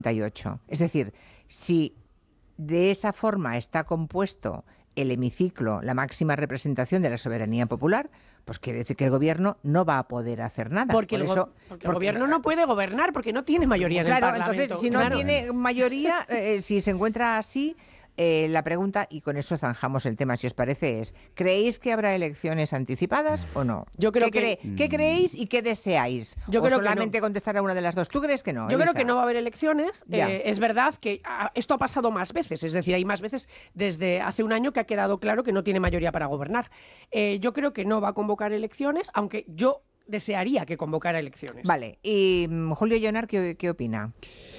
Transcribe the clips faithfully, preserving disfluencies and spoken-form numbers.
y ocho. Es decir, si de esa forma está compuesto el hemiciclo, la máxima representación de la soberanía popular, pues quiere decir que el gobierno no va a poder hacer nada. Porque, Por el, eso, go porque porque, el gobierno no puede gobernar porque no tiene mayoría en claro, el Parlamento. Entonces, si no claro. tiene mayoría, eh, si se encuentra así, eh, la pregunta, y con eso zanjamos el tema, si os parece, es ¿creéis que habrá elecciones anticipadas o no? Yo creo ¿Qué, que... cre ¿Qué creéis y qué deseáis? Yo ¿O creo solamente que no. contestar a una de las dos? ¿Tú crees que no, Yo Elisa? creo que no va a haber elecciones. Eh, es verdad que ah, esto ha pasado más veces, es decir, hay más veces desde hace un año que ha quedado claro que no tiene mayoría para gobernar. Eh, yo creo que no va a convocar elecciones, aunque yo desearía que convocara elecciones. Vale, y um, Julio Llonar, ¿qué, ¿qué opina?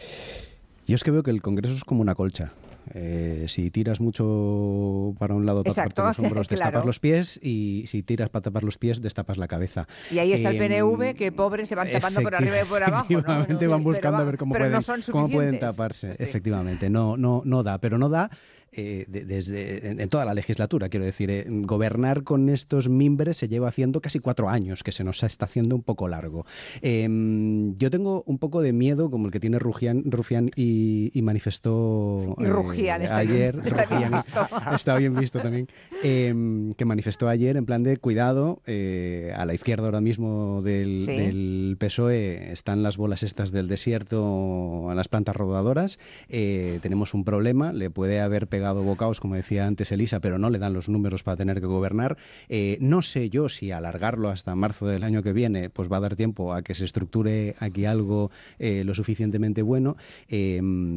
Yo es que veo que el Congreso es como una colcha. Eh, si tiras mucho para un lado, para taparte los hombros, claro. destapas los pies, y si tiras para tapar los pies, destapas la cabeza. Y ahí está eh, el P N V, que pobres se van tapando por arriba y por abajo, ¿no? Efectivamente, van buscando va, a ver cómo pero pueden, no son cómo pueden suficientes. taparse. Sí. Efectivamente, no, no, no da, pero no da eh, de, desde en, en toda la legislatura, quiero decir, eh, gobernar con estos mimbres se lleva haciendo casi cuatro años, que se nos está haciendo un poco largo. Eh, yo tengo un poco de miedo, como el que tiene Rufián, Rufián y, y manifestó y Rufián, eh, está ayer, bien, está bien visto. Está bien visto también, eh, que manifestó ayer en plan de cuidado, eh, a la izquierda ahora mismo del, ¿Sí? del P S O E están las bolas estas del desierto a las plantas rodadoras, eh, tenemos un problema, le puede haber pegado bocaos, como decía antes Elisa, pero no le dan los números para tener que gobernar. Eh, no sé yo si alargarlo hasta marzo del año que viene pues va a dar tiempo a que se estructure aquí algo eh, lo suficientemente bueno, eh,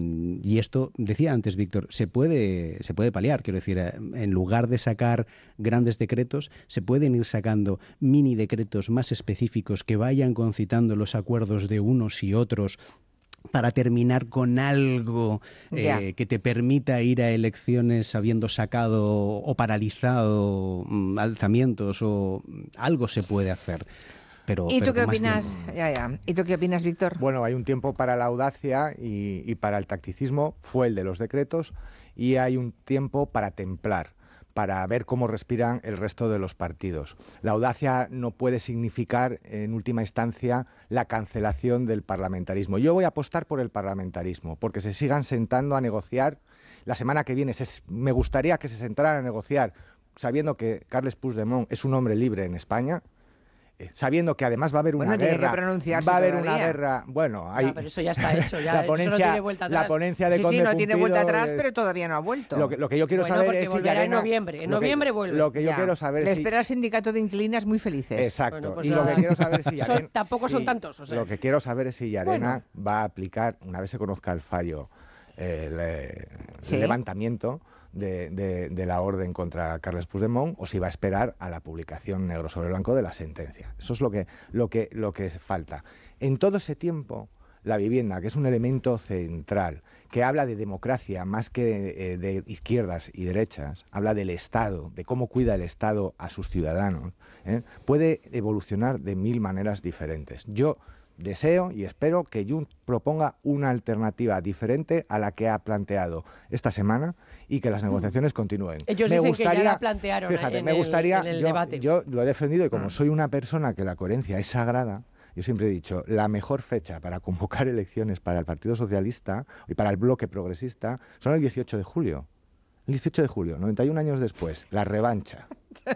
y esto, decía antes Víctor, se puede, se puede paliar, quiero decir, en lugar de sacar grandes decretos, se pueden ir sacando mini decretos más específicos que vayan concitando los acuerdos de unos y otros para terminar con algo eh, que te permita ir a elecciones habiendo sacado o paralizado mm, alzamientos, o algo se puede hacer. Pero, ¿Y pero tú qué con más opinas? tiempo. Ya, ya. ¿Y tú qué opinas, Víctor? Bueno, hay un tiempo para la audacia y, y para el tacticismo, fue el de los decretos, y hay un tiempo para templar, para ver cómo respiran el resto de los partidos. La audacia no puede significar, en última instancia, la cancelación del parlamentarismo. Yo voy a apostar por el parlamentarismo, porque se sigan sentando a negociar. La semana que viene se, me gustaría que se sentaran a negociar, sabiendo que Carles Puigdemont es un hombre libre en España, eh, sabiendo que además va a haber una bueno, tiene guerra, que pronunciarse va a haber todavía. una guerra, bueno, hay, No, pero eso ya está hecho, ya la ponencia, eso no tiene vuelta atrás. la ponencia de Sí, Conde sí, no tiene vuelta Cumplido atrás, es- pero todavía no ha vuelto. Lo que, lo que yo quiero Bueno, saber porque es si volverá en Llarena- noviembre, en lo que- noviembre vuelve. Lo que yo Ya. quiero saber Le es si... espera el sindicato de inquilinas muy felices. Exacto. Bueno, pues y lo nada. que quiero saber es si Son- Llarena... tampoco son sí, tantos, o sea. Lo que quiero saber es si Llarena va a aplicar, una vez se conozca el fallo, eh, el, eh, ¿Sí? el levantamiento de, de, de la orden contra Carles Puigdemont, o si va a esperar a la publicación negro sobre blanco de la sentencia. Eso es lo que, lo que, lo que falta. En todo ese tiempo, la vivienda, que es un elemento central, que habla de democracia más que de, eh, de izquierdas y derechas, habla del Estado, de cómo cuida el Estado a sus ciudadanos, ¿eh? puede evolucionar de mil maneras diferentes. Yo deseo y espero que Junts proponga una alternativa diferente a la que ha planteado esta semana y que las negociaciones continúen. Ellos me dicen gustaría, que ya la plantearon fíjate, en me el- gustaría, en el yo, debate. yo lo he defendido, y como soy una persona que la coherencia es sagrada, yo siempre he dicho, la mejor fecha para convocar elecciones para el Partido Socialista y para el bloque progresista son el dieciocho de julio. El dieciocho de julio, noventa y un años después, la revancha.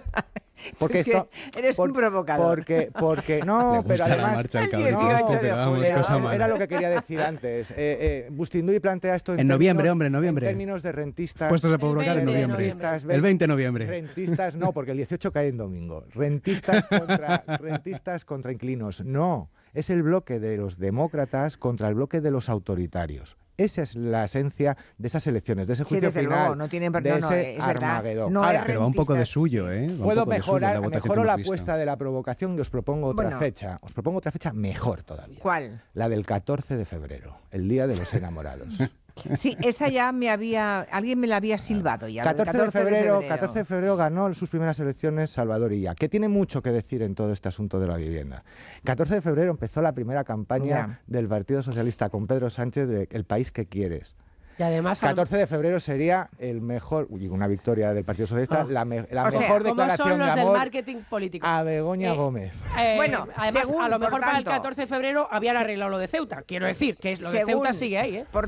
Porque Es que esto, eres un provocador. Porque, porque no, Le pero gusta la además marcha al el cabrito dieciocho este, de pero vamos, julio. cosa era, mala. era lo que quería decir antes. Eh, eh, Bustinduy plantea esto en, En noviembre, términos- hombre, en noviembre. en términos de rentistas. Puestos a El provocar en veinte de noviembre. rentistas, El veinte de noviembre. Rentistas no, porque el dieciocho cae en domingo. Rentistas contra, rentistas contra inquilinos. No, es el bloque de los demócratas contra el bloque de los autoritarios. Esa es la esencia de esas elecciones, de ese Sí, juicio desde final, luego, no tienen- de no, no, ese es verdad. Armagedón. No Ahora, es Pero va un poco de rentistas. suyo, ¿eh? Va un puedo poco de suyo en mejorar, la votación mejoro que la hemos visto. apuesta de la provocación y os propongo otra Bueno. fecha. Os propongo otra fecha mejor todavía. ¿Cuál? La del catorce de febrero, el día de los enamorados. Sí, esa ya me había... Alguien me la había silbado ya. lo del catorce de febrero, catorce de febrero ganó sus primeras elecciones Salvador Illa, que tiene mucho que decir en todo este asunto de la vivienda. catorce de febrero empezó la primera campaña Ya. del Partido Socialista con Pedro Sánchez de El país que quieres. Y además, catorce de febrero sería el mejor, uy, una victoria del Partido Socialista, oh. la, me, la o sea, mejor declaración son los de amor del marketing político. a Begoña eh, Gómez. Eh, bueno, además, según, a lo mejor tanto, para el catorce de febrero habían arreglado lo de Ceuta. Quiero decir que es lo de según, Ceuta sigue ahí, ¿eh? Por